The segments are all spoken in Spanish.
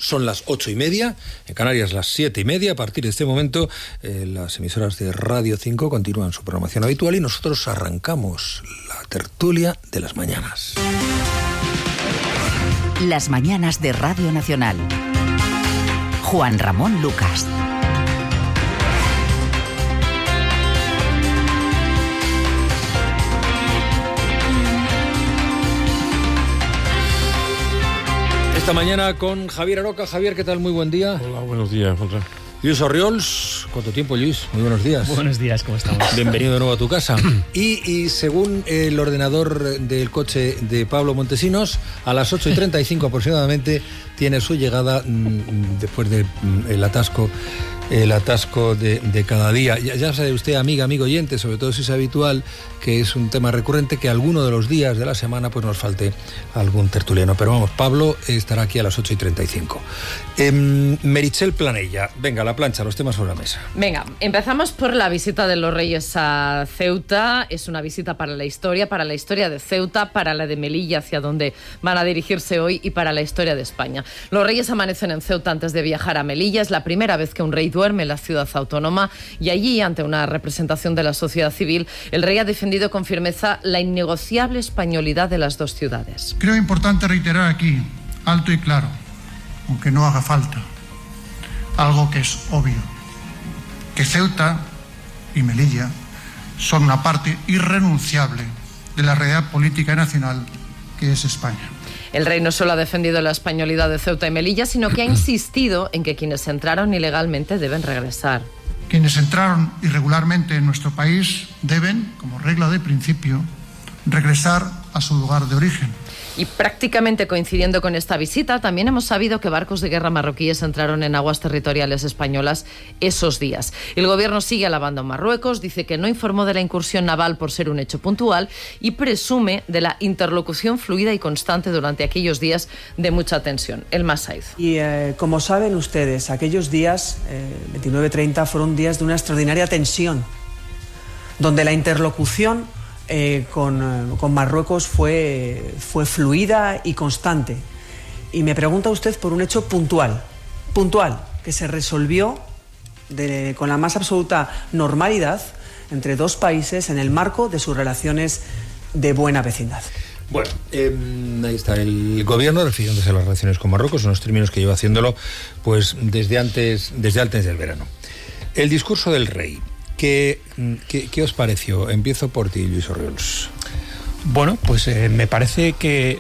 Son las 8:30, en Canarias las 7:30. A partir de este momento, las emisoras de Radio 5 continúan su programación habitual y nosotros arrancamos la tertulia de las mañanas. Las mañanas de Radio Nacional. Juan Ramón Lucas. Esta mañana con Javier Aroca. Javier, ¿qué tal? Muy buen día. Hola, buenos días, Juan. Luis Orriols. ¿Cuánto tiempo, Luis? Muy buenos días. Buenos días, ¿cómo estamos? Bienvenido de nuevo a tu casa. Y según el ordenador del coche de Pablo Montesinos, a las 8:35 aproximadamente tiene su llegada después del atasco de cada día. Ya sabe usted, amiga, amigo oyente, sobre todo si es habitual, que es un tema recurrente, que alguno de los días de la semana pues nos falte algún tertuliano. Pero vamos, Pablo estará aquí a las 8:35. Meritxell Planella, venga, la plancha, los temas sobre la mesa. Venga, empezamos por la visita de los Reyes a Ceuta. Es una visita para la historia de Ceuta, para la de Melilla, hacia donde van a dirigirse hoy, y para la historia de España. Los Reyes amanecen en Ceuta antes de viajar a Melilla. Es la primera vez que un rey duerme en la ciudad autónoma, y allí, ante una representación de la sociedad civil, el rey ha defendido con firmeza la innegociable españolidad de las dos ciudades. Creo importante reiterar aquí, alto y claro, aunque no haga falta, algo que es obvio: que Ceuta y Melilla son una parte irrenunciable de la realidad política y nacional que es España. El rey no solo ha defendido la españolidad de Ceuta y Melilla, sino que ha insistido en que quienes entraron ilegalmente deben regresar. Quienes entraron irregularmente en nuestro país deben, como regla de principio, regresar a su lugar de origen. Y prácticamente coincidiendo con esta visita, también hemos sabido que barcos de guerra marroquíes entraron en aguas territoriales españolas esos días. El gobierno sigue alabando a Marruecos, dice que no informó de la incursión naval por ser un hecho puntual y presume de la interlocución fluida y constante durante aquellos días de mucha tensión. El Masaid. Y como saben ustedes, aquellos días, 29-30, fueron días de una extraordinaria tensión, donde la interlocución con Marruecos fue fluida y constante. Y me pregunta usted por un hecho puntual, que se resolvió con la más absoluta normalidad entre dos países en el marco de sus relaciones de buena vecindad. Bueno, ahí está el gobierno refiriéndose a las relaciones con Marruecos, en los términos que lleva haciéndolo pues desde antes del verano. El discurso del rey. ¿Qué os pareció? Empiezo por ti, Luis Orriols. Bueno, pues me parece que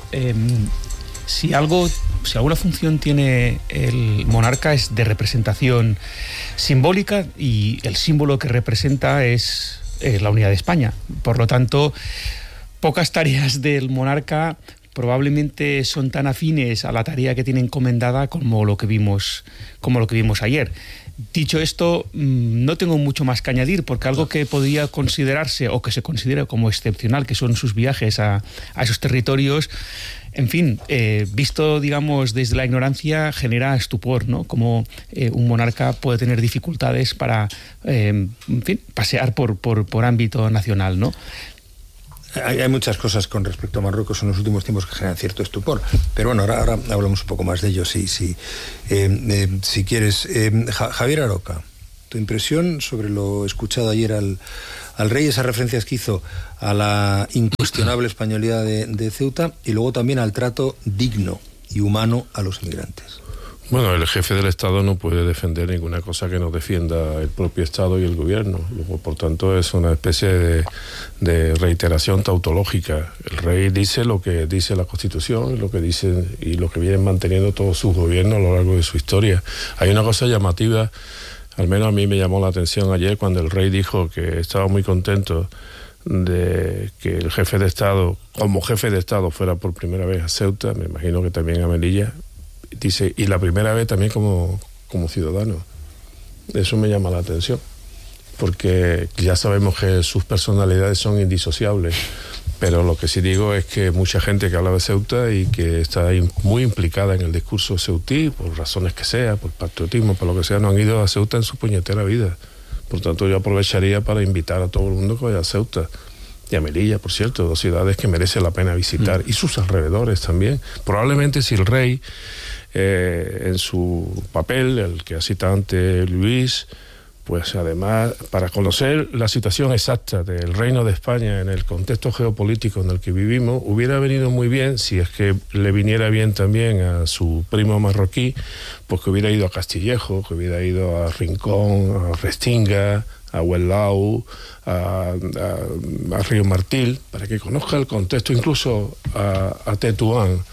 si alguna función tiene el monarca es de representación simbólica, y el símbolo que representa es la unidad de España. Por lo tanto, pocas tareas del monarca probablemente son tan afines a la tarea que tiene encomendada como lo que vimos ayer. Dicho esto, no tengo mucho más que añadir, porque algo que podría considerarse o que se considera como excepcional, que son sus viajes a esos territorios, en fin, visto, digamos, desde la ignorancia, genera estupor, ¿no? Como un monarca puede tener dificultades para, en fin, pasear por ámbito nacional, ¿no? Hay muchas cosas con respecto a Marruecos en los últimos tiempos que generan cierto estupor, pero bueno, ahora hablamos un poco más de ello, si quieres. Javier Aroca, tu impresión sobre lo escuchado ayer al rey, esas referencias que hizo a la incuestionable españolidad de Ceuta, y luego también al trato digno y humano a los inmigrantes. Bueno, el jefe del Estado no puede defender ninguna cosa que no defienda el propio Estado y el gobierno. Por tanto, es una especie de reiteración tautológica. El rey dice lo que dice la Constitución, lo que dice y lo que vienen manteniendo todos sus gobiernos a lo largo de su historia. Hay una cosa llamativa, al menos a mí me llamó la atención ayer, cuando el rey dijo que estaba muy contento de que el jefe de Estado, como jefe de Estado, fuera por primera vez a Ceuta, me imagino que también a Melilla. Dice, y la primera vez también como ciudadano. Eso me llama la atención, porque ya sabemos que sus personalidades son indisociables, pero lo que sí digo es que mucha gente que habla de Ceuta y que está muy implicada en el discurso ceutí, por razones que sea, por patriotismo, por lo que sea, no han ido a Ceuta en su puñetera vida. Por tanto, yo aprovecharía para invitar a todo el mundo que vaya a Ceuta. Y a Melilla, por cierto, dos ciudades que merece la pena visitar, y sus alrededores también. Probablemente si el rey en su papel, el que ha citado antes Luis, pues además, para conocer la situación exacta del Reino de España en el contexto geopolítico en el que vivimos, hubiera venido muy bien, si es que le viniera bien también a su primo marroquí, pues que hubiera ido a Castillejo, que hubiera ido a Rincón, a Restinga, a Huelau, a Río Martil, para que conozca el contexto, incluso a Tetuán,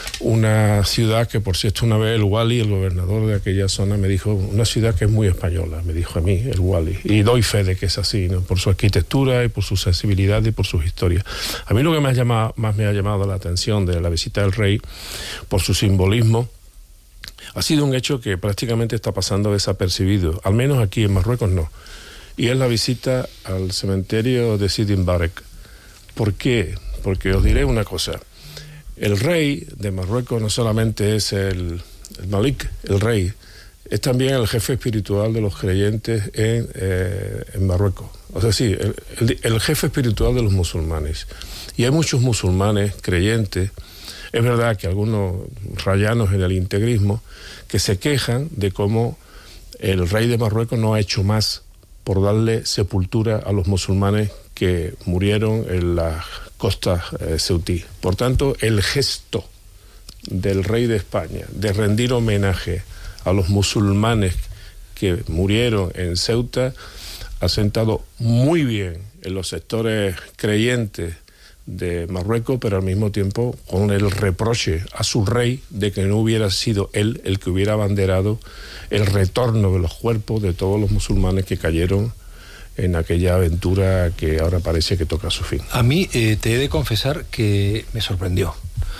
una ciudad que, por cierto, una vez el Wali, el gobernador de aquella zona, me dijo, una ciudad que es muy española, me dijo a mí, el Wali, y doy fe de que es así, ¿no? Por su arquitectura y por su sensibilidad y por sus historias. A mí lo que más me ha llamado la atención de la visita del rey, por su simbolismo, ha sido un hecho que prácticamente está pasando desapercibido, al menos aquí en Marruecos no, y es la visita al cementerio de Sidi Mbarek. ¿Por qué? Porque os diré una cosa. El rey de Marruecos no solamente es el Malik, el rey, es también el jefe espiritual de los creyentes en Marruecos. O sea, sí, el jefe espiritual de los musulmanes. Y hay muchos musulmanes creyentes, es verdad que algunos rayanos en el integrismo, que se quejan de cómo el rey de Marruecos no ha hecho más por darle sepultura a los musulmanes que murieron en las costas ceutí. Por tanto, el gesto del rey de España de rendir homenaje a los musulmanes que murieron en Ceuta ha sentado muy bien en los sectores creyentes de Marruecos, pero al mismo tiempo con el reproche a su rey de que no hubiera sido él el que hubiera abanderado el retorno de los cuerpos de todos los musulmanes que cayeron en aquella aventura que ahora parece que toca su fin. A mí te he de confesar que me sorprendió.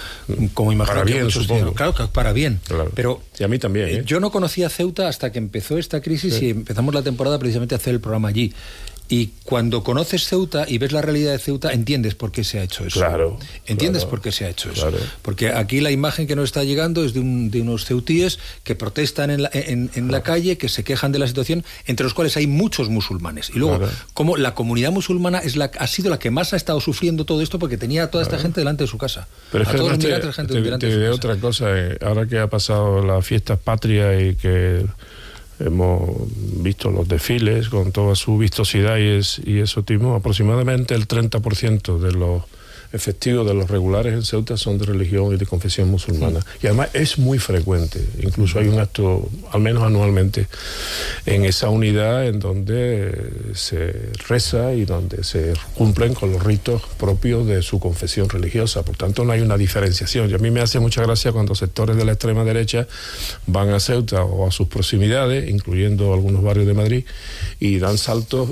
Como imagino para que bien, muchos supongo. Claro, para bien. Claro. Pero y a mí también. yo no conocía Ceuta hasta que empezó esta crisis, sí. Y empezamos la temporada precisamente a hacer el programa allí. Y cuando conoces Ceuta y ves la realidad de Ceuta, entiendes por qué se ha hecho eso. Claro. Entiendes claro, por qué se ha hecho claro. eso. Porque aquí la imagen que nos está llegando es de unos ceutíes que protestan en la calle, que se quejan de la situación, entre los cuales hay muchos musulmanes. Y luego, como la comunidad musulmana ha sido la que más ha estado sufriendo todo esto porque tenía a toda esta gente delante de su casa. Pero es que todos los te diré otra cosa. Ahora que ha pasado las fiestas patrias y que hemos visto los desfiles con toda su vistosidad y exotismo, aproximadamente el 30% de los efectivos, de los regulares en Ceuta, son de religión y de confesión musulmana. Y además es muy frecuente, incluso hay un acto, al menos anualmente, en esa unidad en donde se reza y donde se cumplen con los ritos propios de su confesión religiosa. Por tanto, no hay una diferenciación. Y a mí me hace mucha gracia cuando sectores de la extrema derecha van a Ceuta o a sus proximidades, incluyendo algunos barrios de Madrid, y dan saltos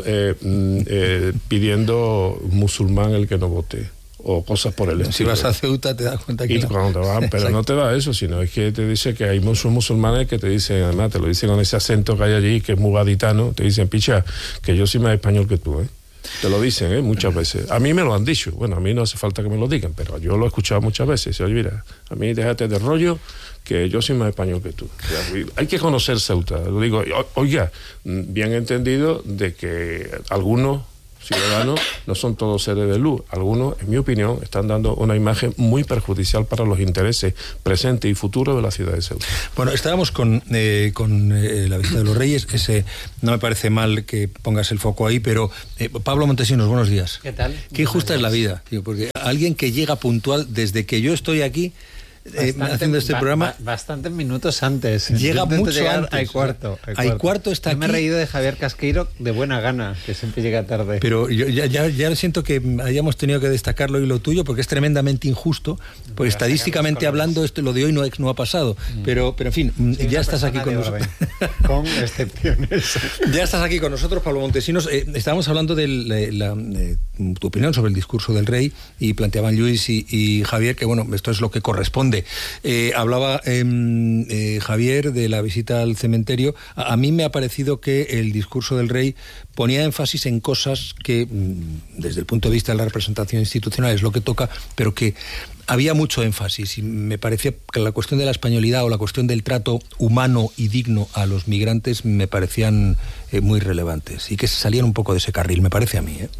pidiendo musulmán el que no vote, o cosas por el estilo. Si vas a Ceuta te das cuenta que y no. Cuando te van, pero no te da eso, sino es que te dice que hay muchos musulmanes que te dicen, además te lo dicen con ese acento que hay allí, que es muy gaditano, te dicen, picha, que yo soy más español que tú, Te lo dicen, muchas veces. A mí me lo han dicho. Bueno, a mí no hace falta que me lo digan, pero yo lo he escuchado muchas veces. Dice, oye, mira, a mí déjate de rollo, que yo soy más español que tú. Hay que conocer Ceuta. Lo digo, oiga, bien entendido de que algunos ciudadanos no son todos seres de luz. Algunos, en mi opinión, están dando una imagen muy perjudicial para los intereses presentes y futuros de la ciudad de Ceuta. Bueno, estábamos con la visita de los Reyes. No me parece mal que pongas el foco ahí, pero Pablo Montesinos, buenos días. ¿Qué tal? Qué injusta es la vida, tío, porque alguien que llega puntual desde que yo estoy aquí haciendo este programa, bastantes minutos antes. Llega mucho llegar antes. Al cuarto. Al cuarto está yo aquí. Me he reído de Javier Casqueiro de buena gana, que siempre llega tarde. Pero yo ya siento que hayamos tenido que destacarlo y lo tuyo, porque es tremendamente injusto, porque estadísticamente hablando lo de hoy no ha pasado. Pero en fin, sí, ya estás aquí con nosotros. Con excepciones. Ya estás aquí con nosotros, Pablo Montesinos. Estábamos hablando de tu opinión sobre el discurso del rey, y planteaban Luis y Javier que, bueno, esto es lo que corresponde. Hablaba Javier de la visita al cementerio. A mí me ha parecido que el discurso del rey ponía énfasis en cosas que, desde el punto de vista de la representación institucional, es lo que toca, pero que había mucho énfasis, y me parecía que la cuestión de la españolidad o la cuestión del trato humano y digno a los migrantes me parecían muy relevantes, y que se salían un poco de ese carril, me parece a mí,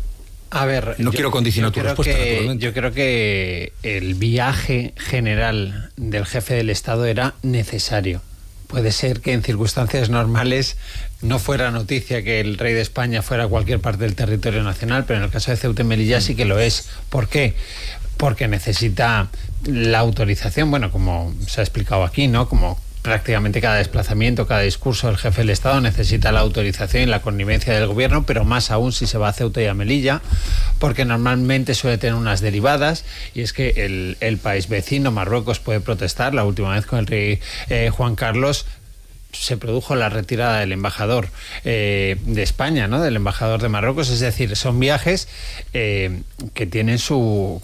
A ver, no quiero condicionar tu respuesta, naturalmente. Yo creo que el viaje general del jefe del Estado era necesario. Puede ser que en circunstancias normales no fuera noticia que el rey de España fuera a cualquier parte del territorio nacional, pero en el caso de Ceuta y Melilla sí que lo es. ¿Por qué? Porque necesita la autorización, bueno, como se ha explicado aquí, ¿no? Como prácticamente cada desplazamiento, cada discurso del jefe del Estado necesita la autorización y la connivencia del gobierno, pero más aún si se va a Ceuta y a Melilla, porque normalmente suele tener unas derivadas, y es que el país vecino, Marruecos, puede protestar. La última vez con el rey Juan Carlos se produjo la retirada del embajador de España, ¿no? Del embajador de Marruecos. Es decir, son viajes que tienen su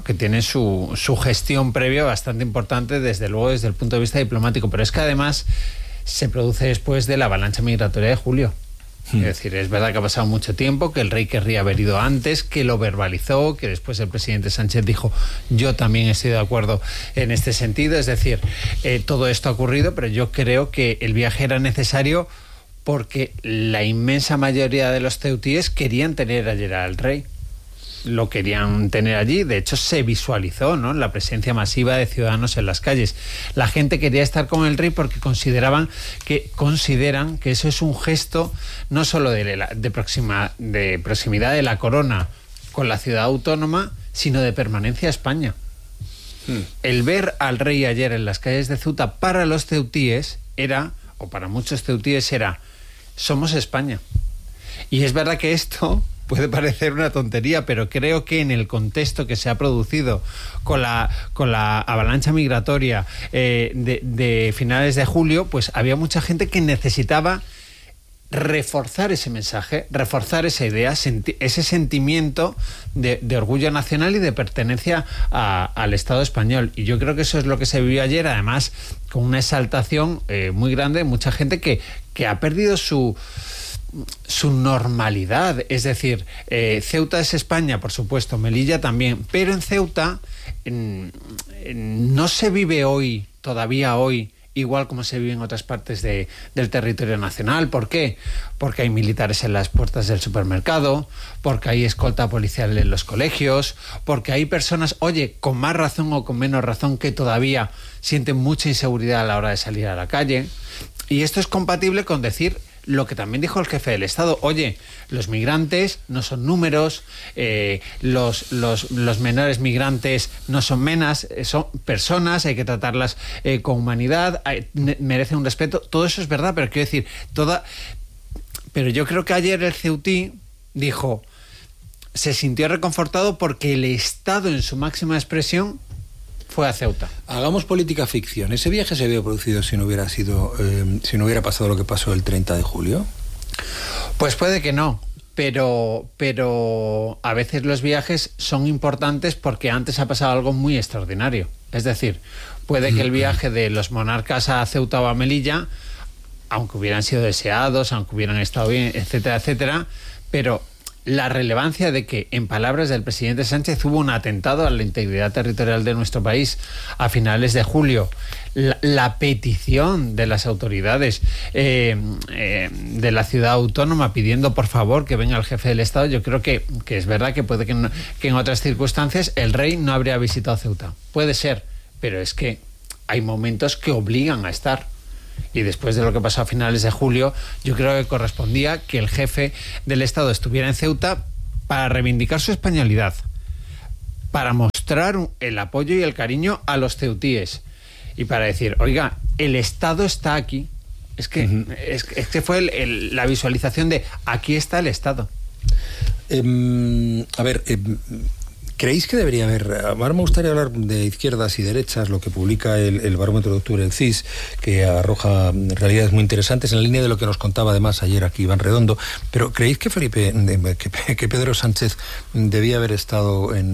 gestión previa bastante importante, desde luego desde el punto de vista diplomático, pero es que además se produce después de la avalancha migratoria de julio. Es decir, es verdad que ha pasado mucho tiempo, que el rey querría haber ido antes, que lo verbalizó, que después el presidente Sánchez dijo: yo también estoy de acuerdo en este sentido. Es decir, todo esto ha ocurrido, pero yo creo que el viaje era necesario porque la inmensa mayoría de los ceutíes querían tener ayer al rey. Lo querían tener allí. De hecho, se visualizó, ¿no?, la presencia masiva de ciudadanos en las calles. La gente quería estar con el rey porque consideran que eso es un gesto no solo de proximidad de la corona con la ciudad autónoma, sino de permanencia a España. El ver al rey ayer en las calles de Ceuta para los ceutíes era, o para muchos ceutíes era: somos España. Y es verdad que esto puede parecer una tontería, pero creo que en el contexto que se ha producido con la avalancha migratoria de finales de julio, pues había mucha gente que necesitaba reforzar ese mensaje, reforzar esa idea, ese sentimiento de orgullo nacional y de pertenencia al Estado español. Y yo creo que eso es lo que se vivió ayer, además con una exaltación muy grande, mucha gente que ha perdido su normalidad. Es decir, Ceuta es España, por supuesto, Melilla también, pero en Ceuta no se vive todavía hoy, igual como se vive en otras partes del territorio nacional. ¿Por qué? Porque hay militares en las puertas del supermercado, porque hay escolta policial en los colegios, porque hay personas, con más razón o con menos razón, que todavía sienten mucha inseguridad a la hora de salir a la calle. Y esto es compatible con decir lo que también dijo el jefe del Estado: los migrantes no son números, los menores migrantes no son menas, son personas, hay que tratarlas con humanidad, merecen un respeto. Todo eso es verdad, pero quiero decir, pero yo creo que ayer el ceutí se sintió reconfortado porque el Estado en su máxima expresión fue a Ceuta. Hagamos política ficción. ¿Ese viaje se había producido si no hubiera pasado lo que pasó el 30 de julio? Pues puede que no, pero a veces los viajes son importantes porque antes ha pasado algo muy extraordinario. Es decir, puede que el viaje de los monarcas a Ceuta o a Melilla, aunque hubieran sido deseados, aunque hubieran estado bien, etcétera, etcétera, pero la relevancia de que, en palabras del presidente Sánchez, hubo un atentado a la integridad territorial de nuestro país a finales de julio, la petición de las autoridades de la ciudad autónoma pidiendo por favor que venga el jefe del Estado, yo creo que es verdad que puede que en otras circunstancias el rey no habría visitado Ceuta. Puede ser, pero es que hay momentos que obligan a estar. Y después de lo que pasó a finales de julio, yo creo que correspondía que el jefe del Estado estuviera en Ceuta para reivindicar su españolidad, para mostrar el apoyo y el cariño a los ceutíes y para decir: oiga, el Estado está aquí. Es que fue la visualización de aquí está el Estado. ¿Creéis que debería haber? Ahora me gustaría hablar de izquierdas y derechas, lo que publica el Barómetro de Octubre del CIS, que arroja realidades muy interesantes en la línea de lo que nos contaba además ayer aquí Iván Redondo. Pero ¿creéis que que Pedro Sánchez debía haber estado en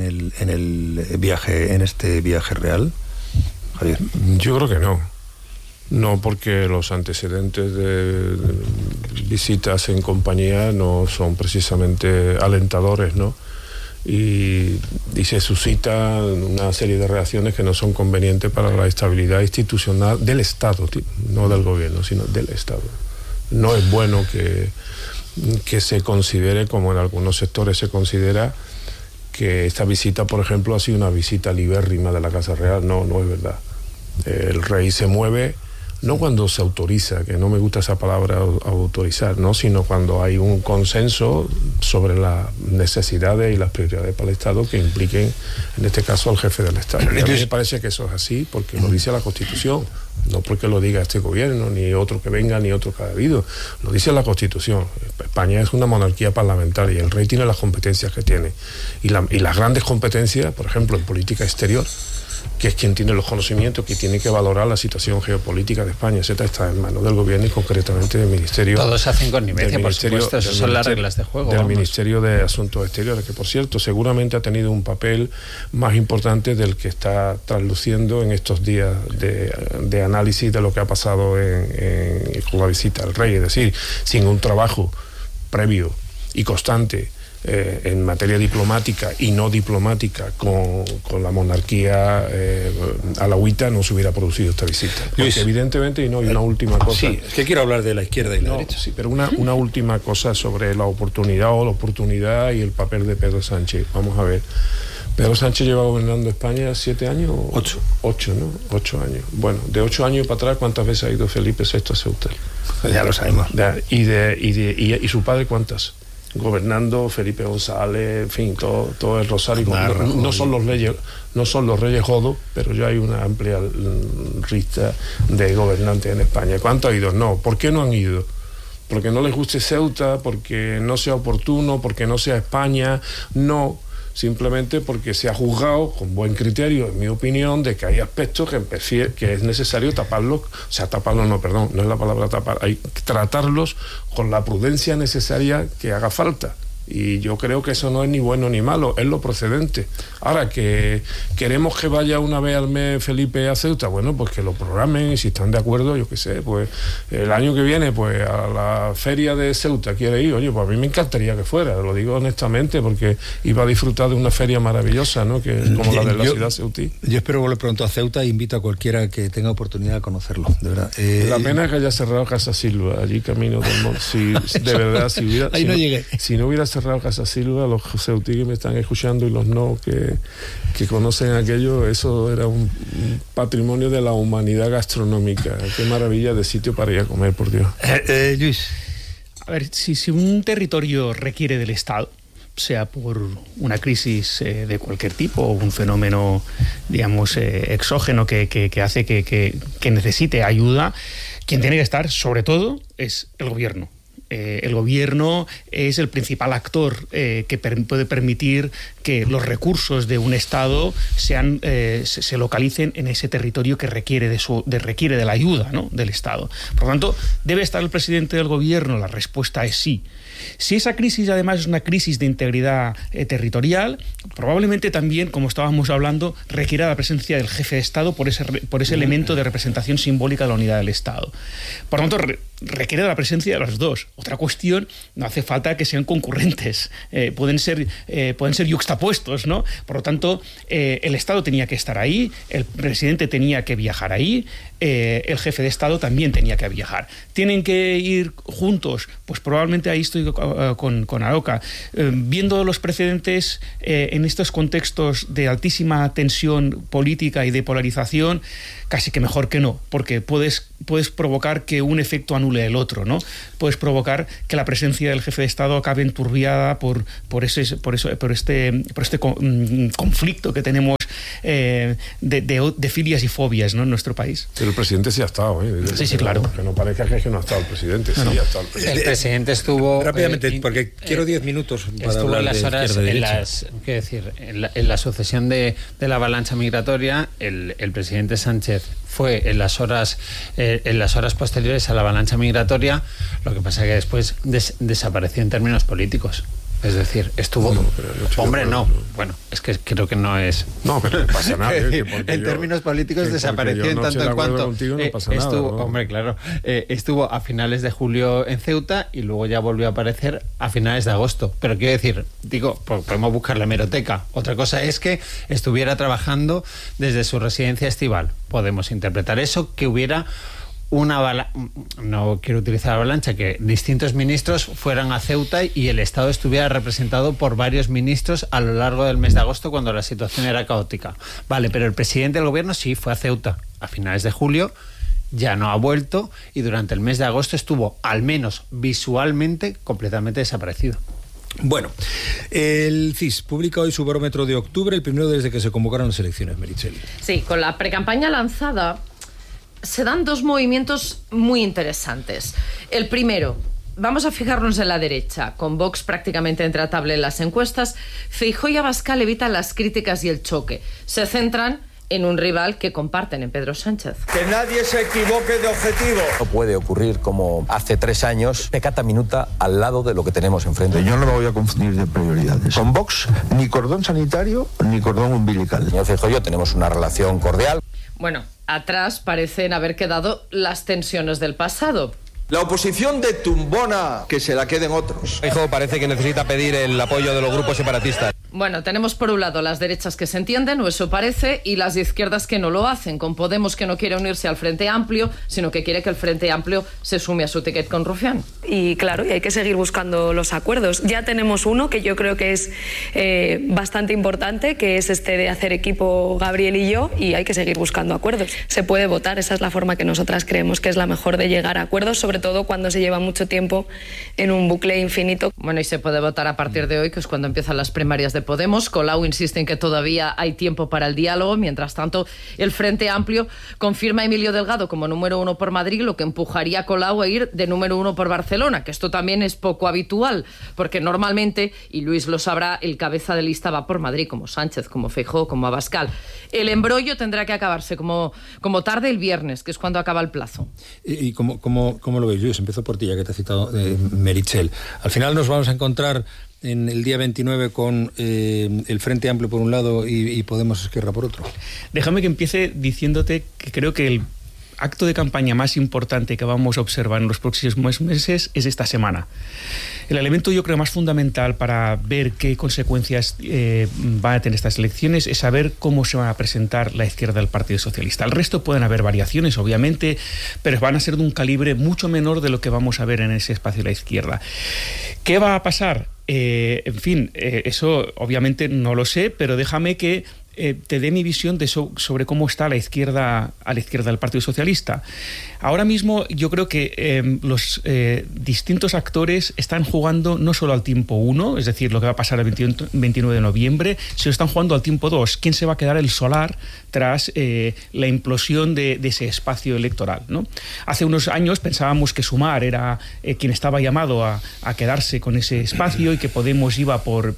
este viaje real? Javier. Yo creo que no. No, porque los antecedentes de visitas en compañía no son precisamente alentadores, ¿no? Y se suscita una serie de reacciones que no son convenientes para la estabilidad institucional del Estado, no del gobierno, sino del Estado. No es bueno que que se considere, como en algunos sectores se considera, que esta visita, por ejemplo, ha sido una visita libérrima de la Casa Real. No es verdad. El rey se mueve no cuando se autoriza, que no me gusta esa palabra autorizar, ¿no? Sino cuando hay un consenso sobre las necesidades y las prioridades para el Estado que impliquen, en este caso, al jefe del Estado. Y a mí me parece que eso es así porque lo dice la Constitución, no porque lo diga este gobierno, ni otro que venga, ni otro que ha habido. Lo dice la Constitución. España es una monarquía parlamentaria y el rey tiene las competencias que tiene. Y las grandes competencias, por ejemplo, en política exterior, que es quien tiene los conocimientos, que tiene que valorar la situación geopolítica de España, etcétera, está en manos del gobierno y concretamente del Ministerio. Todos hacen connivencia, por supuesto, esas son las reglas de juego. Del Ministerio de Asuntos Exteriores, que por cierto seguramente ha tenido un papel más importante del que está trasluciendo en estos días de análisis de lo que ha pasado con la visita al rey. Es decir, sin un trabajo previo y constante en materia diplomática y no diplomática con la monarquía alauita no se hubiera producido esta visita. Porque evidentemente, y una última cosa. Sí, es que quiero hablar de la izquierda y la derecha. Sí, pero una última cosa sobre la oportunidad y el papel de Pedro Sánchez. Vamos a ver. Pedro Sánchez lleva gobernando España 7 años. 8. 8, ¿no? 8 años. Bueno, de 8 años para atrás, ¿cuántas veces ha ido Felipe VI a Ceuta? Ya lo sabemos. ¿Y su padre cuántas? Gobernando Felipe González, en fin, todo el rosario. No son los reyes jodos, pero ya hay una amplia lista de gobernantes en España. ¿Cuántos han ido? No. ¿Por qué no han ido? Porque no les guste Ceuta, porque no sea oportuno, porque no sea España. No, simplemente porque se ha juzgado con buen criterio, en mi opinión, de que hay aspectos que es necesario taparlos, no es la palabra tapar, hay que tratarlos con la prudencia necesaria que haga falta. Y yo creo que eso no es ni bueno ni malo, es lo procedente. Ahora, que queremos que vaya una vez al mes Felipe a Ceuta, bueno, pues que lo programen, y si están de acuerdo, yo qué sé, pues el año que viene, pues a la feria de Ceuta quiere ir. Oye, pues a mí me encantaría que fuera, lo digo honestamente, porque iba a disfrutar de una feria maravillosa, ¿no? Que como la de la ciudad ceutí. Yo espero volver pronto a Ceuta e invito a cualquiera que tenga oportunidad de conocerlo, de verdad. La pena es que haya cerrado Casa Silva, allí camino del monte. De verdad, si no hubiera cerrado Casa Silva, los ceutí que me están escuchando y los no que conocen aquello, eso era un patrimonio de la humanidad gastronómica. Qué maravilla de sitio para ir a comer, por Dios. Luis. A ver, si un territorio requiere del Estado, sea por una crisis de cualquier tipo o un fenómeno, digamos, exógeno que hace que necesite ayuda, quien tiene que estar, sobre todo, es el gobierno. El gobierno es el principal actor que puede permitir que los recursos de un Estado se localicen en ese territorio que requiere de la ayuda, ¿no?, del Estado. Por lo tanto, ¿debe estar el presidente del gobierno? La respuesta es sí. Si esa crisis además es una crisis de integridad territorial, probablemente también, como estábamos hablando, requiera la presencia del jefe de Estado por ese elemento de representación simbólica de la unidad del Estado. Por lo tanto, requiere la presencia de los dos. Otra cuestión, no hace falta que sean concurrentes, pueden ser yuxtapuestos, ¿no? Por lo tanto, el Estado tenía que estar ahí, el presidente tenía que viajar ahí, el jefe de Estado también tenía que viajar. ¿Tienen que ir juntos? Pues probablemente ahí estoy con Aroca. Viendo los precedentes en estos contextos de altísima tensión política y de polarización, casi que mejor que no, porque puedes provocar que un efecto anule el otro, ¿no? Puedes provocar que la presencia del jefe de Estado acabe enturbiada por este conflicto que tenemos de filias y fobias, ¿no?, en nuestro país. Pero el presidente sí ha estado, ¿eh? Sí, claro. Que no parezca que no ha estado el presidente, sí ha estado el presidente. El presidente estuvo... Rápidamente, porque quiero 10 minutos para estuvo hablar en las de horas, izquierda y derecha. en la sucesión de la avalancha migratoria, el presidente Sánchez fue en las horas posteriores a la avalancha migratoria. Lo que pasa es que después desapareció en términos políticos. Es decir, estuvo... Bueno, es que creo que no es... No, pero no pasa nada. En términos políticos desapareció en tanto en cuanto... Contigo, no pasa nada, estuvo, ¿no? Hombre, claro. Estuvo a finales de julio en Ceuta y luego ya volvió a aparecer a finales de agosto. Pero quiero decir, podemos buscar la hemeroteca. Otra cosa es que estuviera trabajando desde su residencia estival. Podemos interpretar eso, que hubiera no quiero utilizar avalancha, que distintos ministros fueran a Ceuta y el Estado estuviera representado por varios ministros a lo largo del mes de agosto cuando la situación era caótica. Vale, pero el presidente del gobierno sí fue a Ceuta a finales de julio, ya no ha vuelto y durante el mes de agosto estuvo, al menos visualmente, completamente desaparecido. Bueno, el CIS publica hoy su barómetro de octubre, el primero desde que se convocaron las elecciones, Meritxell. Sí, con la precampaña lanzada se dan dos movimientos muy interesantes. El primero, vamos a fijarnos en la derecha, con Vox prácticamente intratable en las encuestas. Feijóo y Abascal evitan las críticas y el choque. Se centran en un rival que comparten en Pedro Sánchez. Que nadie se equivoque de objetivo. No puede ocurrir como hace 3 años, peccata minuta al lado de lo que tenemos enfrente. Yo no me voy a confundir de prioridades. Con Vox, ni cordón sanitario, ni cordón umbilical. Señor Feijóo y yo tenemos una relación cordial. Bueno, atrás parecen haber quedado las tensiones del pasado. La oposición de tumbona, que se la queden otros. Feijóo parece que necesita pedir el apoyo de los grupos separatistas. Bueno, tenemos por un lado las derechas que se entienden, o eso parece, y las izquierdas que no lo hacen, con Podemos que no quiere unirse al Frente Amplio, sino que quiere que el Frente Amplio se sume a su ticket con Rufián. Y claro, y hay que seguir buscando los acuerdos. Ya tenemos uno que yo creo que es bastante importante, que es este de hacer equipo Gabriel y yo, y hay que seguir buscando acuerdos. Se puede votar, esa es la forma que nosotras creemos que es la mejor de llegar a acuerdos, sobre todo cuando se lleva mucho tiempo en un bucle infinito. Bueno, y se puede votar a partir de hoy, que es cuando empiezan las primarias de Podemos. Colau insiste en que todavía hay tiempo para el diálogo. Mientras tanto, el Frente Amplio confirma a Emilio Delgado como número 1 por Madrid, lo que empujaría a Colau a ir de número 1 por Barcelona, que esto también es poco habitual, porque normalmente, y Luis lo sabrá, el cabeza de lista va por Madrid, como Sánchez, como Feijóo, como Abascal. El embrollo tendrá que acabarse como tarde el viernes, que es cuando acaba el plazo. ¿Y cómo lo veis, Luis? Empiezo por ti, ya que te ha citado Meritxell. Al final nos vamos a encontrar en el día 29 con el Frente Amplio por un lado y Podemos Esquerra por otro. Déjame que empiece diciéndote que creo que el acto de campaña más importante que vamos a observar en los próximos meses es esta semana. El elemento, yo creo, más fundamental para ver qué consecuencias van a tener estas elecciones es saber cómo se va a presentar la izquierda del Partido Socialista. El resto pueden haber variaciones, obviamente, pero van a ser de un calibre mucho menor de lo que vamos a ver en ese espacio de la izquierda. ¿Qué va a pasar? En fin, eso obviamente no lo sé, pero déjame que te dé mi visión sobre cómo está a la izquierda del Partido Socialista. Ahora mismo yo creo que los distintos actores están jugando no solo al tiempo 1, es decir, lo que va a pasar el 29 de noviembre, sino están jugando al tiempo 2. ¿Quién se va a quedar el solar tras la implosión de ese espacio electoral, ¿no? Hace unos años pensábamos que Sumar era quien estaba llamado a quedarse con ese espacio y que Podemos iba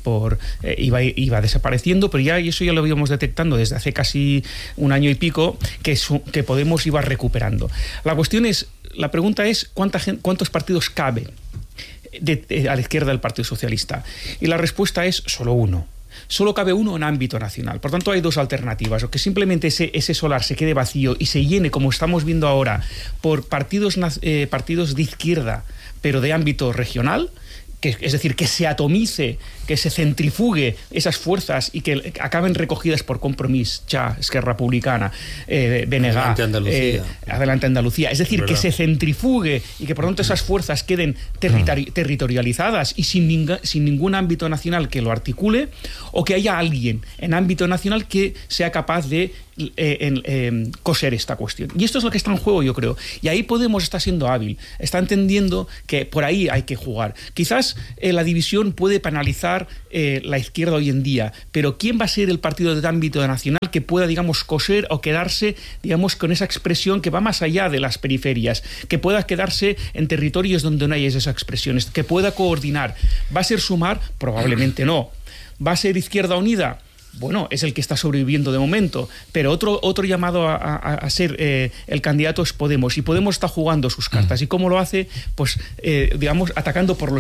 desapareciendo, pero ya eso ya lo habíamos detectando desde hace casi un año y pico, que Podemos iba recuperando. La pregunta es ¿cuántos partidos caben a la izquierda del Partido Socialista? Y la respuesta es solo uno. Solo cabe uno en ámbito nacional. Por tanto, hay dos alternativas: o que simplemente ese solar se quede vacío y se llene, como estamos viendo ahora, por partidos de izquierda, pero de ámbito regional, es decir, que se atomice, que se centrifugue esas fuerzas y que acaben recogidas por Compromís, Esquerra Republicana, BNG, Adelante Andalucía. Es decir, que se centrifugue y que por lo tanto esas fuerzas queden territorializadas y sin ningún ámbito nacional que lo articule, o que haya alguien en ámbito nacional que sea capaz de coser esta cuestión. Y esto es lo que está en juego, yo creo. Y ahí Podemos está siendo hábil, está entendiendo que por ahí hay que jugar. Quizás la división puede penalizar la izquierda hoy en día, pero ¿quién va a ser el partido de ámbito nacional que pueda, digamos, coser o quedarse, digamos, con esa expresión que va más allá de las periferias, que pueda quedarse en territorios donde no hay esas expresiones, que pueda coordinar? ¿Va a ser Sumar? Probablemente no. ¿Va a ser Izquierda Unida? Bueno, es el que está sobreviviendo de momento, pero otro llamado a ser el candidato es Podemos, y Podemos está jugando sus cartas. ¿Y cómo lo hace? Pues digamos, atacando por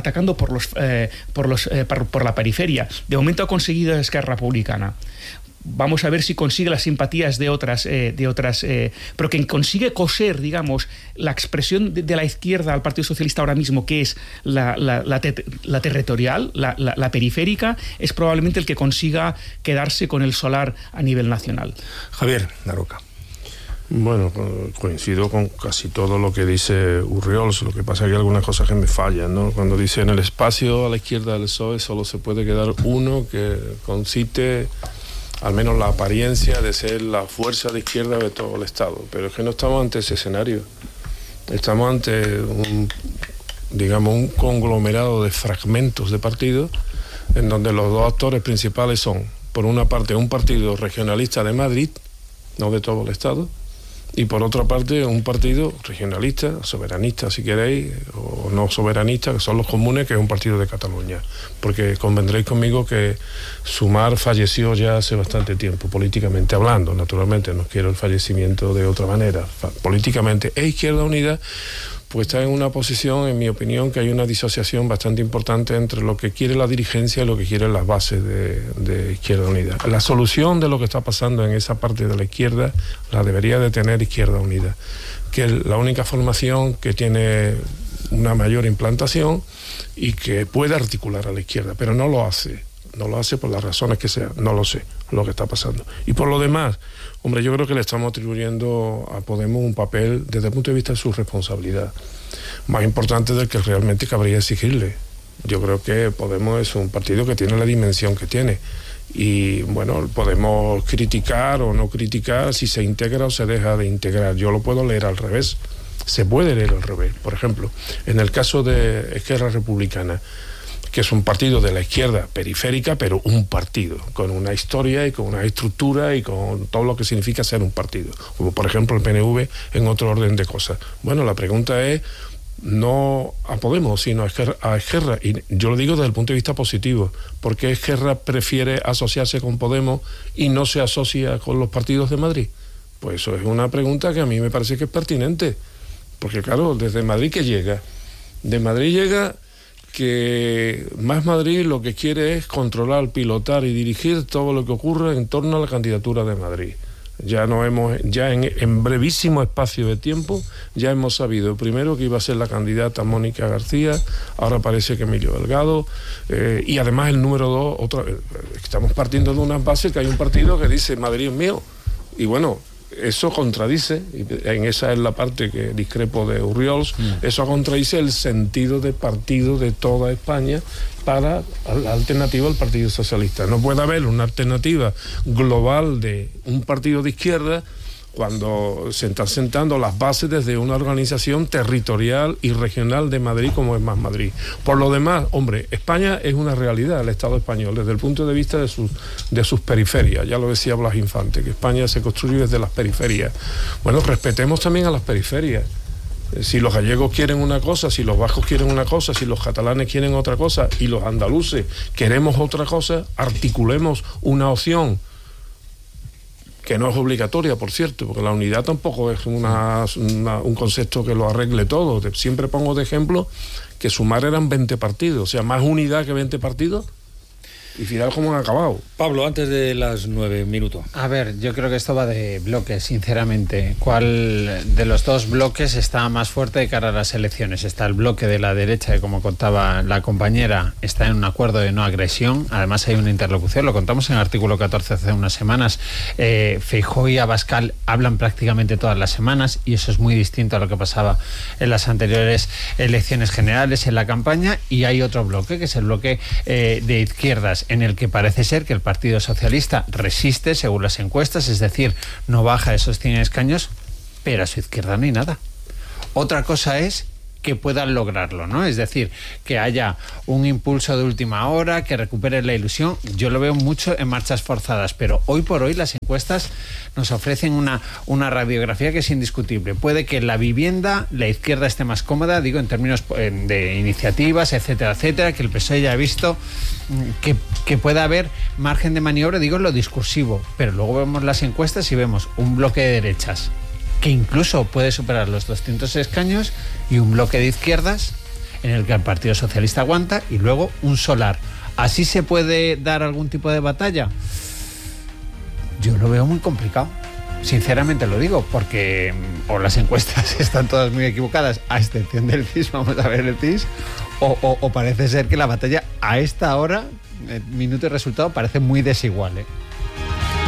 la periferia. De momento ha conseguido Esquerra Republicana. Vamos a ver si consigue las simpatías de otras, pero quien consigue coser, digamos, la expresión de la izquierda al Partido Socialista ahora mismo, que es la territorial, la periférica, es probablemente el que consiga quedarse con el solar a nivel nacional. Javier Daroca. Bueno, coincido con casi todo lo que dice Urriols. Lo que pasa es que hay algunas cosas que me fallan, ¿no? Cuando dice en el espacio a la izquierda del PSOE solo se puede quedar uno que concite al menos la apariencia de ser la fuerza de izquierda de todo el Estado. Pero es que no estamos ante ese escenario. Estamos ante un conglomerado de fragmentos de partidos en donde los dos actores principales son, por una parte, un partido regionalista de Madrid, no de todo el Estado, y por otra parte un partido regionalista, soberanista si queréis, o no soberanista, que son los comunes, que es un partido de Cataluña. Porque convendréis conmigo que Sumar falleció ya hace bastante tiempo, políticamente hablando, naturalmente, no quiero el fallecimiento de otra manera. Políticamente, Izquierda Unida pues está en una posición, en mi opinión, que hay una disociación bastante importante entre lo que quiere la dirigencia y lo que quieren las bases de Izquierda Unida. La solución de lo que está pasando en esa parte de la izquierda la debería de tener Izquierda Unida, que es la única formación que tiene una mayor implantación y que puede articular a la izquierda, pero no lo hace. No lo hace por las razones que sean, no lo sé lo que está pasando. Y por lo demás, hombre, yo creo que le estamos atribuyendo a Podemos un papel desde el punto de vista de su responsabilidad, más importante del que realmente cabría exigirle. Yo creo que Podemos es un partido que tiene la dimensión que tiene. Y bueno, podemos criticar o no criticar si se integra o se deja de integrar. Yo lo puedo leer al revés. Se puede leer al revés. Por ejemplo, en el caso de Esquerra Republicana, que es un partido de la izquierda periférica, pero un partido, con una historia y con una estructura y con todo lo que significa ser un partido, como por ejemplo el PNV en otro orden de cosas. Bueno, la pregunta es no a Podemos, sino a Esquerra, y yo lo digo desde el punto de vista positivo, porque Esquerra prefiere asociarse con Podemos y no se asocia con los partidos de Madrid. Pues eso es una pregunta que a mí me parece que es pertinente, porque claro, desde Madrid que llega, de Madrid llega que Más Madrid lo que quiere es controlar, pilotar y dirigir todo lo que ocurre en torno a la candidatura de Madrid. Ya en brevísimo espacio de tiempo ya hemos sabido primero que iba a ser la candidata Mónica García, ahora parece que Emilio Delgado, y además el número 2, estamos partiendo de una base que hay un partido que dice Madrid es mío, y bueno, eso contradice, y en esa es la parte que discrepo de Urriols, eso contradice el sentido de partido de toda España para la alternativa al Partido Socialista. No puede haber una alternativa global de un partido de izquierda cuando se están sentando las bases desde una organización territorial y regional de Madrid como es Más Madrid. Por lo demás, hombre, España es una realidad, el Estado español, desde el punto de vista de sus periferias. Ya lo decía Blas Infante, que España se construye desde las periferias. Bueno, respetemos también a las periferias. Si los gallegos quieren una cosa, si los vascos quieren una cosa, si los catalanes quieren otra cosa y los andaluces queremos otra cosa, articulemos una opción que no es obligatoria, por cierto, porque la unidad tampoco es un concepto que lo arregle todo. Siempre pongo de ejemplo que Sumar eran 20 partidos, o sea, más unidad que 20 partidos. Y final, ¿cómo han acabado? Pablo, antes de las 9 minutos. A ver, yo creo que esto va de bloques, sinceramente. ¿Cuál de los dos bloques está más fuerte de cara a las elecciones? Está el bloque de la derecha, que como contaba la compañera, está en un acuerdo de no agresión. Además hay una interlocución, lo contamos en el artículo 14 hace unas semanas. Feijóo y Abascal hablan prácticamente todas las semanas y eso es muy distinto a lo que pasaba en las anteriores elecciones generales, en la campaña. Y hay otro bloque, que es el bloque de izquierdas, en el que parece ser que el Partido Socialista resiste según las encuestas, es decir, no baja esos 100 escaños, pero a su izquierda no hay nada. Otra cosa es que puedan lograrlo, ¿no? Es decir, que haya un impulso de última hora, que recuperen la ilusión. Yo lo veo mucho en marchas forzadas, pero hoy por hoy las encuestas nos ofrecen una radiografía que es indiscutible. Puede que en la vivienda la izquierda esté más cómoda, digo, en términos de iniciativas, etcétera, etcétera, que el PSOE ya ha visto que pueda haber margen de maniobra, digo, en lo discursivo, pero luego vemos las encuestas y vemos un bloque de derechas que incluso puede superar los 200 escaños y un bloque de izquierdas en el que el Partido Socialista aguanta y luego un solar. ¿Así se puede dar algún tipo de batalla? Yo lo veo muy complicado. Sinceramente lo digo, porque o las encuestas están todas muy equivocadas, a excepción del CIS, vamos a ver el CIS, o parece ser que la batalla a esta hora, minuto y resultado, parece muy desigual, ¿eh?